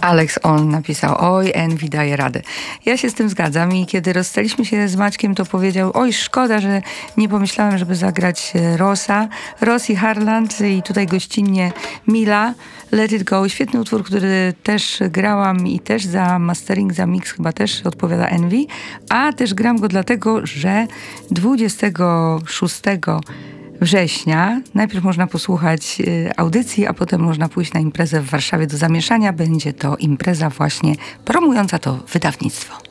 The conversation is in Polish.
Alex On napisał: oj, Envy daje radę. Ja się z tym zgadzam i kiedy rozstaliśmy się z Maćkiem, to powiedział: oj, szkoda, że nie pomyślałem, żeby zagrać Ross i Harland i tutaj gościnnie Mila, Let It Go. Świetny utwór, który też grałam i też za mastering, za mix chyba też odpowiada Envy, a też gram go dlatego, że 26 września najpierw można posłuchać audycji, a potem można pójść na imprezę w Warszawie do zamieszania. Będzie to impreza właśnie promująca to wydawnictwo.